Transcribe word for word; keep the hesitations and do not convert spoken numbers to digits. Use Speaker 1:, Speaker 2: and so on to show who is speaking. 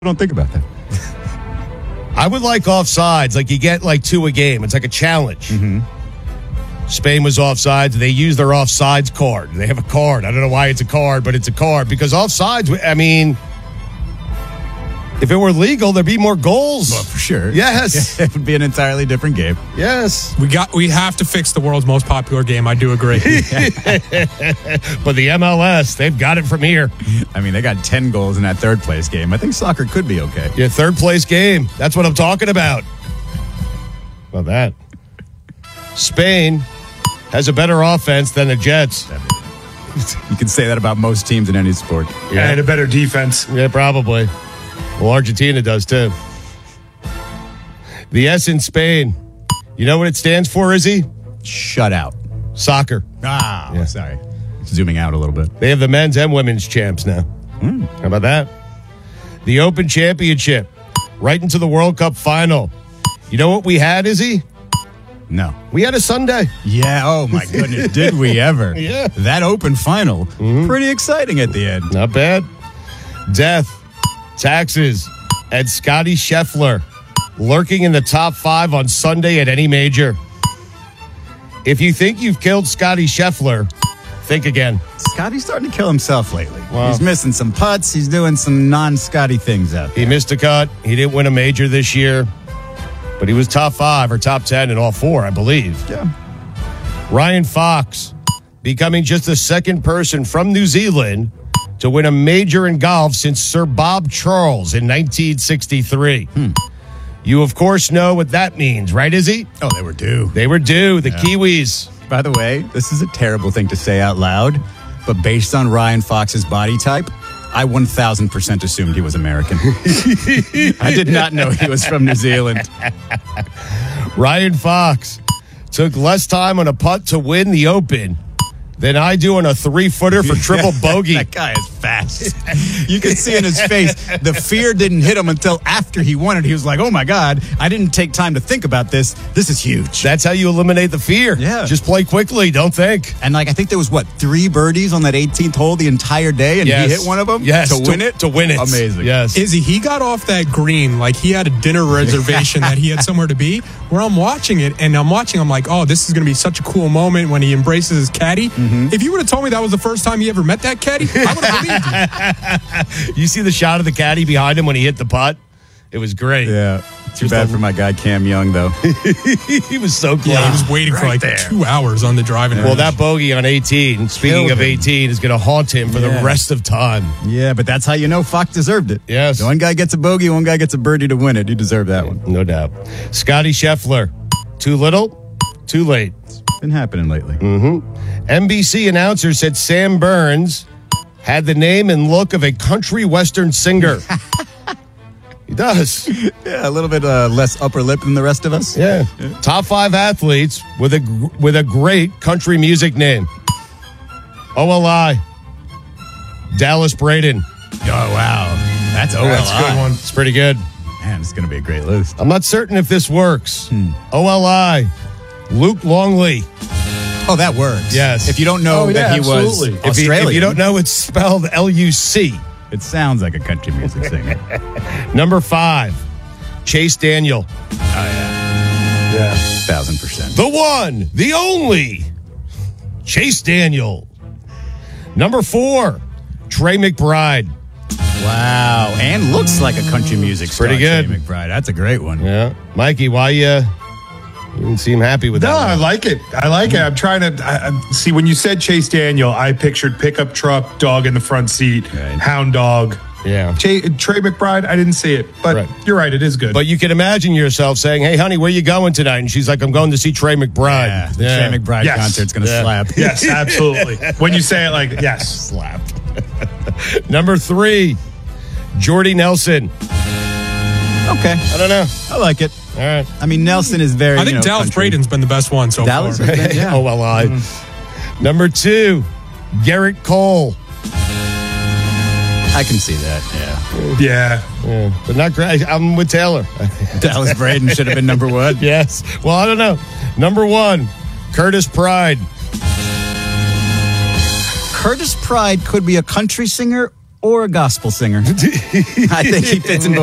Speaker 1: don't think about that.
Speaker 2: I would like offsides. Like you get like two a game. It's like a challenge.
Speaker 1: Mm-hmm.
Speaker 2: Spain was offsides. They use their offsides card. They have a card. I don't know why it's a card, but it's a card. Because offsides, I mean, if it were legal, there'd be more goals.
Speaker 1: Well, for sure.
Speaker 2: Yes.
Speaker 1: It would be an entirely different game.
Speaker 2: Yes.
Speaker 3: We got. We have to fix the world's most popular game. I do agree.
Speaker 2: But the M L S, they've got it from here.
Speaker 1: I mean, they got ten goals in that third place game. I think soccer could be okay.
Speaker 2: Yeah, third place game. That's what I'm talking about. About that. Spain has a better offense than the Jets.
Speaker 1: You can say that about most teams in any sport.
Speaker 4: Yeah. And a better defense.
Speaker 2: Yeah, probably. Well, Argentina does too. The S in Spain. You know what it stands for, Izzy?
Speaker 1: Shut out.
Speaker 2: Soccer.
Speaker 1: Ah,
Speaker 2: Yeah.
Speaker 1: sorry. Zooming out a little bit.
Speaker 2: They have the men's and women's champs now.
Speaker 1: Mm.
Speaker 2: How about that? The Open Championship. Right into the World Cup final. You know what we had, Izzy?
Speaker 1: No.
Speaker 2: We had a Sunday.
Speaker 1: Yeah, oh my goodness. Did we ever?
Speaker 2: Yeah.
Speaker 1: That open final.
Speaker 2: Mm-hmm.
Speaker 1: Pretty exciting at the end.
Speaker 2: Not bad. Death, taxes, and Scotty Scheffler lurking in the top five on Sunday at any major. If you think you've killed Scotty Scheffler, think again.
Speaker 1: Scotty's starting to kill himself lately.
Speaker 2: Wow.
Speaker 1: He's missing some putts. He's doing some non-Scotty things out there.
Speaker 2: He missed a cut. He didn't win a major this year, but he was top five or top ten in all four, I believe.
Speaker 1: Yeah.
Speaker 2: Ryan Fox becoming just the second person from New Zealand to win a major in golf since Sir Bob Charles in nineteen sixty-three.
Speaker 1: Hmm.
Speaker 2: You, of course, know what that means, right, Izzy?
Speaker 1: Oh, they were due.
Speaker 2: They were due, the
Speaker 1: Yeah.
Speaker 2: Kiwis.
Speaker 1: By the way, this is a terrible thing to say out loud, but based on Ryan Fox's body type, I one thousand percent assumed he was American. I did not know he was from New Zealand.
Speaker 2: Ryan Fox took less time on a putt to win the Open than I do on a three-footer for triple bogey.
Speaker 1: That guy is fast. You can see in his face, the fear didn't hit him until after he won it. He was like, oh my God, I didn't take time to think about this. This is huge.
Speaker 2: That's how you eliminate the fear.
Speaker 1: Yeah.
Speaker 2: Just play quickly. Don't think.
Speaker 1: And like, I think there was what, three birdies on that eighteenth hole the entire day, and
Speaker 2: Yes.
Speaker 1: he hit one of them?
Speaker 2: Yes.
Speaker 1: To win it?
Speaker 2: To win it.
Speaker 1: Amazing.
Speaker 2: Yes.
Speaker 3: Izzy, he got off that green like he had a dinner reservation that he had somewhere to be. Where I'm watching it, and I'm watching, I'm like, oh, this is going to be such a cool moment when he embraces his caddy.
Speaker 2: Mm-hmm.
Speaker 3: If you would have told me that was the first time he ever met that caddy, I would have believed you.
Speaker 2: You see the shot of the caddy behind him when he hit the putt? It was great.
Speaker 1: Yeah. Too
Speaker 2: Just
Speaker 1: bad
Speaker 2: a-
Speaker 1: for my guy Cam Young, though.
Speaker 2: He was so close.
Speaker 3: Yeah, he was waiting for
Speaker 1: Right
Speaker 3: like
Speaker 1: there.
Speaker 3: two hours on the driving range.
Speaker 2: Well, that bogey on eighteen, speaking
Speaker 1: Killed
Speaker 2: of
Speaker 1: him.
Speaker 2: eighteen, is going to haunt him for
Speaker 1: Yeah.
Speaker 2: the rest of time.
Speaker 1: Yeah, but that's how you know Fox deserved it.
Speaker 2: Yes.
Speaker 1: One guy gets a bogey, one guy gets a birdie to win it. You deserve that one.
Speaker 2: No doubt. Scotty Scheffler, too little, too late.
Speaker 1: Been happening lately.
Speaker 2: N B C announcer said Sam Burns had the name and look of a country western singer. He does.
Speaker 1: Yeah, a little bit uh, less upper lip than the rest of us.
Speaker 2: Yeah. Top five athletes with a gr- with a great country music name. O L I. Dallas Braden.
Speaker 1: Oh, wow. That's O L I.
Speaker 4: That's a good one.
Speaker 2: It's pretty good.
Speaker 1: Man, it's going to be a great list.
Speaker 2: I'm not certain if this works. O L I. Luke Longley.
Speaker 1: Oh, that works.
Speaker 2: Yes.
Speaker 1: If you don't know
Speaker 4: Oh, yeah,
Speaker 1: that he was
Speaker 4: absolutely.
Speaker 2: If you,
Speaker 1: Australian,
Speaker 2: if you don't know, it's spelled L U C.
Speaker 1: it sounds like a country music singer.
Speaker 2: Number five, Chase Daniel.
Speaker 4: Yeah.
Speaker 1: Thousand percent.
Speaker 2: The one, the only, Chase Daniel. Number four, Trey McBride.
Speaker 1: Wow. And looks like a country music star.
Speaker 2: Pretty good.
Speaker 1: Trey McBride. That's a great one.
Speaker 2: Yeah. Mikey, why you, you didn't seem happy with
Speaker 4: No,
Speaker 2: that
Speaker 4: I
Speaker 2: one?
Speaker 4: like it. I like it. I'm trying to I, I- see when you said Chase Daniel, I pictured pickup truck, dog in the front seat,
Speaker 1: Right.
Speaker 4: hound dog.
Speaker 2: Yeah.
Speaker 4: Trey, Trey McBride, I didn't see it, but
Speaker 2: Right.
Speaker 4: you're right. It is good.
Speaker 2: But you can imagine yourself saying, hey, honey, where you going tonight? And she's like, I'm going to see Trey McBride.
Speaker 1: Yeah, the Trey McBride
Speaker 4: Yes.
Speaker 1: concert's going to
Speaker 2: Yeah.
Speaker 1: slap.
Speaker 4: yes, absolutely. When you say it like yes,
Speaker 2: Slap. Number three, Jordy Nelson.
Speaker 1: Okay.
Speaker 2: I don't know.
Speaker 1: I like it.
Speaker 2: All right.
Speaker 1: I mean, Nelson is very,
Speaker 3: I think
Speaker 1: you know,
Speaker 3: Dallas
Speaker 1: country.
Speaker 3: Braden's been the best one so
Speaker 1: Dallas
Speaker 3: far.
Speaker 1: has been- yeah.
Speaker 2: O L I. Number two, Garrett Cole.
Speaker 1: I can see that, yeah.
Speaker 4: yeah.
Speaker 2: Yeah, but not great. I'm with Taylor.
Speaker 1: Dallas Braden should have been number one.
Speaker 2: Yes. Well, I don't know. Number one, Curtis Pride.
Speaker 1: Curtis Pride could be a country singer or a gospel singer. I think he fits in both.